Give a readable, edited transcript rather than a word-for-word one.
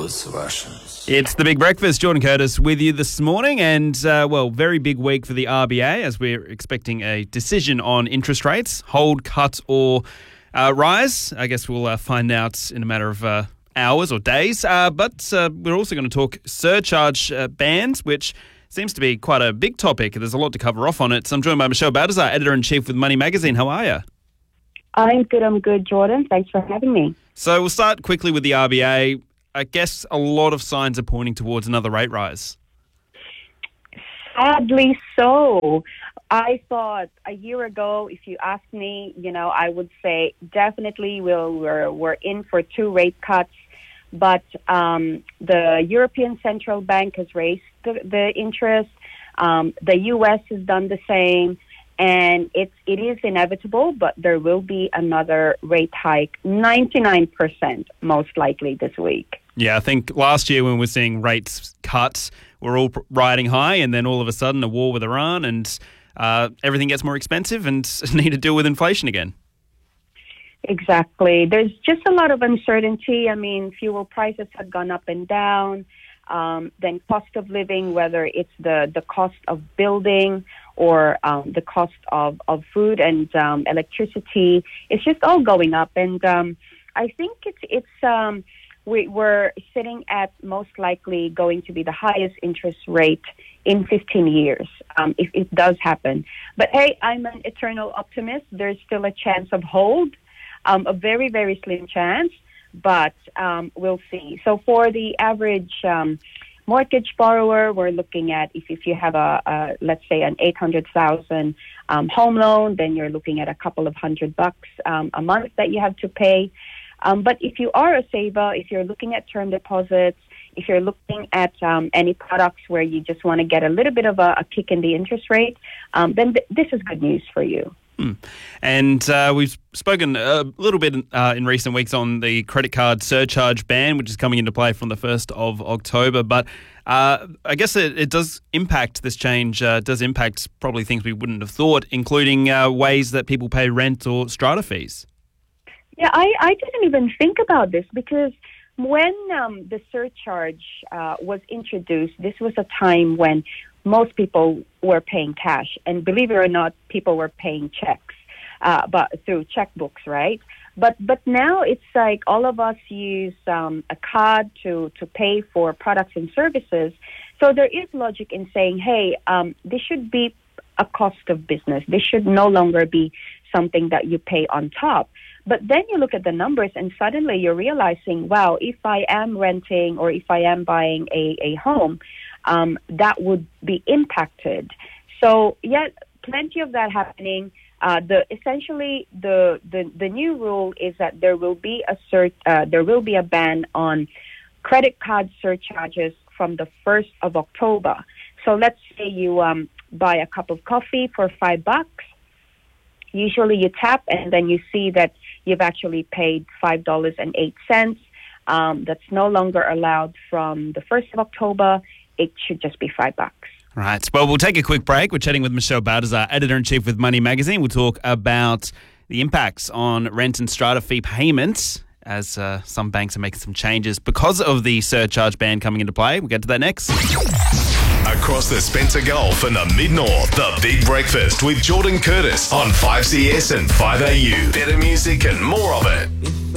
those Russians. It's the Big Breakfast. Jordan Curtis with you this morning, and very big week for the RBA as we're expecting a decision on interest rates, hold, cut, or rise. I guess we'll find out in a matter of hours or days. But we're also going to talk surcharge bans, which seems to be quite a big topic. There's a lot to cover off on it. So I'm joined by Michelle Baltazar, Editor-in-Chief with Money Magazine. How are you? I'm good, Jordan. Thanks for having me. So we'll start quickly with the RBA. I guess a lot of signs are pointing towards another rate rise. Sadly so. I thought a year ago, if you asked me, I would say definitely we're in for 2 rate cuts. But the European Central Bank has raised the interest. The U.S. has done the same. And it is inevitable, but there will be another rate hike, 99% most likely this week. Yeah, I think last year when we were seeing rates cut, we're all riding high, and then all of a sudden a war with Iran and everything gets more expensive and need to deal with inflation again. Exactly. There's just a lot of uncertainty. I mean, fuel prices have gone up and down. Then cost of living, whether it's the cost of building or the cost of food and electricity, it's just all going up. And I think we're sitting at most likely going to be the highest interest rate in 15 years, if it does happen. But hey, I'm an eternal optimist. There's still a chance of hold, a very, very slim chance, but we'll see. So for the average mortgage borrower, we're looking at if you have let's say an $800,000 home loan, then you're looking at a couple of $100 a month that you have to pay. But if you are a saver, if you're looking at term deposits, if you're looking at any products where you just want to get a little bit of a kick in the interest rate, then this is good news for you. And we've spoken a little bit in recent weeks on the credit card surcharge ban, which is coming into play from the 1st of October. But I guess it does impact, this change does impact probably things we wouldn't have thought, including ways that people pay rent or strata fees. Yeah, I didn't even think about this because when the surcharge was introduced, this was a time when most people were paying cash. And believe it or not, people were paying checks, but through checkbooks, right? But now it's like all of us use a card to pay for products and services. So there is logic in saying, hey, this should be a cost of business. This should no longer be something that you pay on top. But then you look at the numbers and suddenly you're realizing, wow, if I am renting or if I am buying a home, that would be impacted. So, yeah, plenty of that happening. Essentially, the new rule is that there will be a ban on credit card surcharges from the 1st of October. So let's say you buy a cup of coffee for $5. Usually you tap and then you see that you've actually paid $5.08. That's no longer allowed from the 1st of October. It should just be $5. Right. Well, we'll take a quick break. We're chatting with Michelle Baltazar, Editor-in-Chief with Money Magazine. We'll talk about the impacts on rent and strata fee payments as some banks are making some changes because of the surcharge ban coming into play. We'll get to that next. Across the Spencer Gulf and the Mid-North, the Big Breakfast with Jordan Curtis on 5CS and 5AU. Better music and more of it.